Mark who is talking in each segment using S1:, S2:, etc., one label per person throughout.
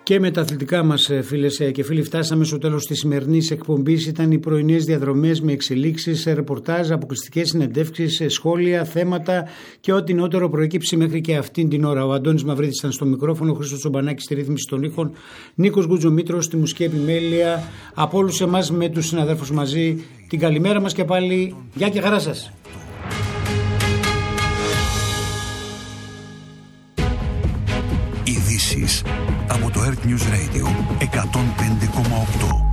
S1: Και με τα αθλητικά μας, φίλες και φίλοι, φτάσαμε στο τέλος της σημερινής εκπομπής. Ήταν οι πρωινές διαδρομές με εξελίξεις, ρεπορτάζ, αποκλειστικές συνεντεύξεις, σχόλια, θέματα και ό,τι νεότερο προεκύψει μέχρι και αυτήν την ώρα. Ο Αντώνης Μαυρίδης ήταν στο μικρόφωνο, ο Χρήστος Τσομπανάκης στη ρύθμιση των ήχων, Νίκος Γκουτζομήτρος στη μουσική επιμέλεια. Από όλους εμάς με τους συναδέλφους μαζί, την καλημέρα μας και πάλι. Γεια και χαρά σας.
S2: Ειδήσεις από το Earth News Radio 105,8.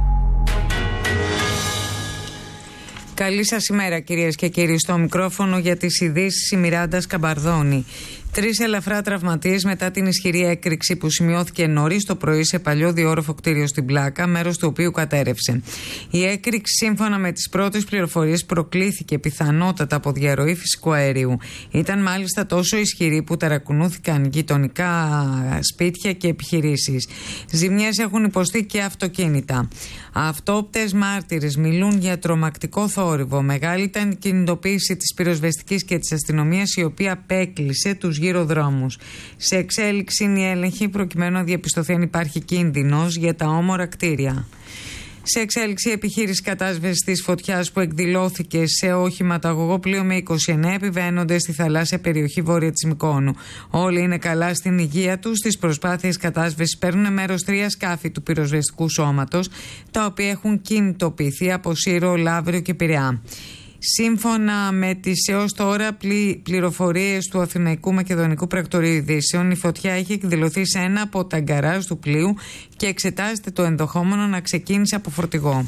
S3: Καλή σας ημέρα, κυρίες και κύριοι. Στο μικρόφωνο για τις ειδήσεις η Μιράντα Σκαμπαρδόνη. 3 ελαφρά τραυματίες μετά την ισχυρή έκρηξη που σημειώθηκε νωρίς το πρωί σε παλιό διόροφο κτίριο στην Πλάκα, μέρος του οποίου κατέρρευσε. Η έκρηξη, σύμφωνα με τις πρώτες πληροφορίες, προκλήθηκε πιθανότατα από διαρροή φυσικού αερίου. Ήταν μάλιστα τόσο ισχυρή που ταρακουνούθηκαν γειτονικά σπίτια και επιχειρήσεις. Ζημιές έχουν υποστεί και αυτοκίνητα. Αυτόπτες μάρτυρες μιλούν για τρομακτικό θόρυβο. Μεγάλη ήταν η κινητοποίηση της πυροσβεστικής και της αστυνομίας, η οποία απέκλεισε τους γύρω δρόμους. Σε εξέλιξη είναι η έλεγχη προκειμένου να διαπιστωθεί αν υπάρχει κίνδυνος για τα όμορα κτίρια. Σε εξέλιξη η επιχείρηση κατάσβεσης της φωτιάς που εκδηλώθηκε σε οχηματαγωγό πλοίο με 29 επιβαίνοντες στη θαλάσσια περιοχή βόρεια της Μυκόνου. Όλοι είναι καλά στην υγεία τους. Στις προσπάθειες κατάσβεσης παίρνουν μέρος 3 σκάφη του πυροσβεστικού σώματος, τα οποία έχουν κινητοποιηθεί από Σύρο, Λαύριο και Πειραιά. Σύμφωνα με τις έως τώρα πληροφορίες του Αθηναϊκού Μακεδονικού Πρακτορείου Ειδήσεων, η φωτιά έχει εκδηλωθεί σε ένα από τα γκαράζ του πλοίου και εξετάζεται το ενδεχόμενο να ξεκίνησε από φορτηγό.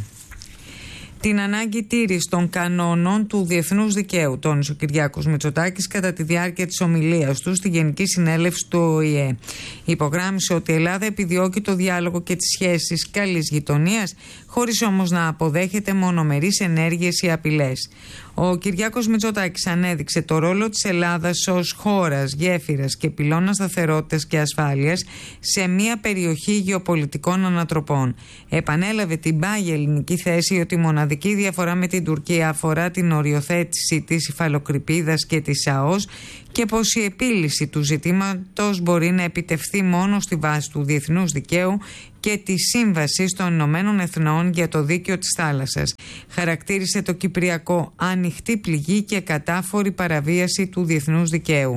S3: Την ανάγκη τήρησης των κανόνων του διεθνούς δικαίου τόνισε ο Κυριάκος Μητσοτάκης κατά τη διάρκεια της ομιλίας του στη Γενική Συνέλευση του ΟΗΕ. Υπογράμμισε ότι η Ελλάδα επιδιώκει το διάλογο και τις σχέσεις καλής γειτονίας, χωρίς όμως να αποδέχεται μονομερείς ενέργειες ή απειλές. Ο Κυριάκος Μητσοτάκης ανέδειξε το ρόλο της Ελλάδας ως χώρας, γέφυρας και πυλώνα σταθερότητας και ασφάλειας σε μια περιοχή γεωπολιτικών ανατροπών. Επανέλαβε την πάγια ελληνική θέση ότι η μοναδική διαφορά με την Τουρκία αφορά την οριοθέτηση της υφαλοκρηπίδας και της ΑΟΣ και πως η επίλυση του ζητήματος μπορεί να επιτευχθεί μόνο στη βάση του διεθνούς δικαίου και τη Σύμβαση των Ηνωμένων Εθνών για το Δίκαιο της Θάλασσας. Χαρακτήρισε το Κυπριακό ανοιχτή πληγή και κατάφορη παραβίαση του διεθνούς δικαίου.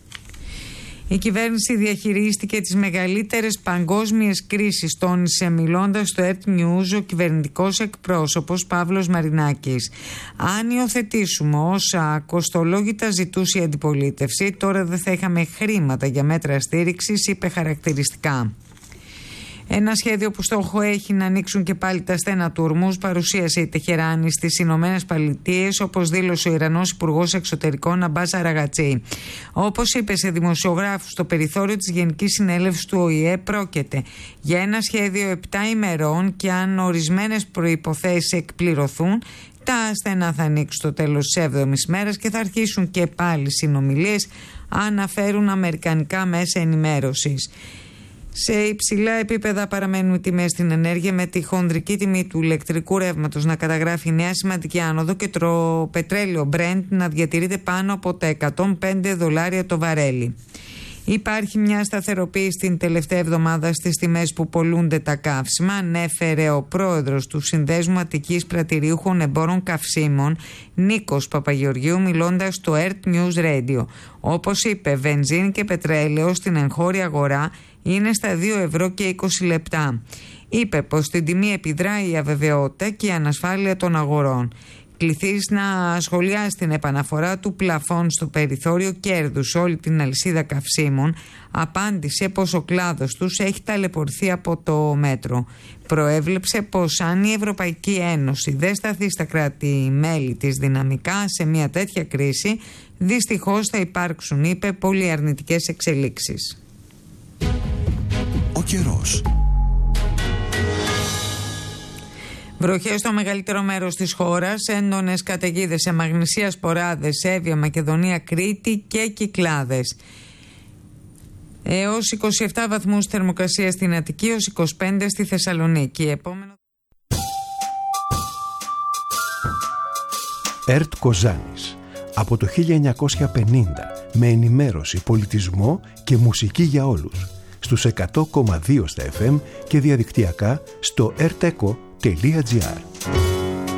S3: Η κυβέρνηση διαχειρίστηκε τις μεγαλύτερες παγκόσμιες κρίσεις, τόνισε μιλώντας στο Earth News ο κυβερνητικός εκπρόσωπος Παύλος Μαρινάκης. Αν υιοθετήσουμε όσα κοστολόγητα ζητούσε η αντιπολίτευση, τώρα δεν θα είχαμε χρήματα για μέτρα στήριξης, είπε χαρακτηριστικά. Ένα σχέδιο που στόχο έχει να ανοίξουν και πάλι τα στένα του Ορμούζ παρουσίασε η Τεχεράνη στις Ηνωμένες Πολιτείες, όπως δήλωσε ο Ιρανός Υπουργός Εξωτερικών Αμπάς Αραγατσί. Όπως είπε σε δημοσιογράφους στο περιθώριο της Γενικής Συνέλευσης του ΟΗΕ, πρόκειται για ένα σχέδιο 7 ημερών και αν ορισμένες προϋποθέσεις εκπληρωθούν, τα στενά θα ανοίξουν στο τέλος της 7ης μέρας και θα αρχίσουν και πάλι συνομιλίες, αναφέρουν αμερικανικά μέσα ενημέρωσης. Σε υψηλά επίπεδα παραμένουν οι τιμές στην ενέργεια, με τη χονδρική τιμή του ηλεκτρικού ρεύματος να καταγράφει νέα σημαντική άνοδο και το πετρέλαιο Brent να διατηρείται πάνω από τα $105 το βαρέλι. Υπάρχει μια σταθεροποίηση την τελευταία εβδομάδα στις τιμές που πωλούνται τα καύσιμα, ανέφερε ο πρόεδρος του Συνδέσμου Αττικής Πρατηριούχων Εμπόρων Καυσίμων, Νίκος Παπαγεωργίου, μιλώντας στο Earth News Radio. Όπως είπε, βενζίνη και πετρέλαιο στην εγχώρια αγορά είναι στα 2,20 €. Είπε πως στην τιμή επιδράει η αβεβαιότητα και η ανασφάλεια των αγορών. Κληθείς να σχολιάσει την επαναφορά του πλαφών στο περιθώριο κέρδους όλη την αλυσίδα καυσίμων, απάντησε πως ο κλάδος τους έχει ταλαιπωρηθεί από το μέτρο. Προέβλεψε πως αν η Ευρωπαϊκή Ένωση δεν σταθεί στα κράτη-μέλη της δυναμικά σε μια τέτοια κρίση, δυστυχώς θα υπάρξουν, είπε, πολύ αρνητικές εξελίξεις.
S2: Ο καιρός.
S3: Βροχές στο μεγαλύτερο μέρος της χώρας, έντονες καταιγίδες σε Μαγνησία, Σποράδες, Εύβοια, Μακεδονία, Κρήτη και Κυκλάδες. Έως 27 βαθμούς θερμοκρασία στην Αττική, ως 25 στη Θεσσαλονίκη. Επόμενο...
S4: ΕΡΤ Κοζάνης. Από το 1950, με ενημέρωση, πολιτισμό και μουσική για όλους. στους 100,2 στα FM και διαδικτυακά στο rteco.gr.